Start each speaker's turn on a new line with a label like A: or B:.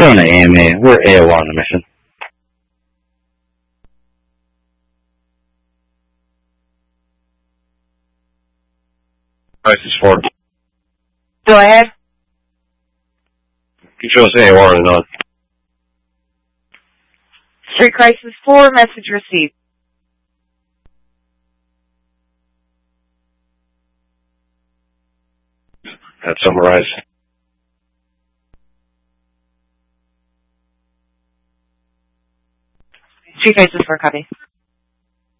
A: on the AMA. We're AOR on the mission.
B: Crisis 4.
C: Go ahead.
B: You show us AOR or not?
C: Street Crisis 4, message received.
B: That's summarized.
C: Street Crisis 4, copy.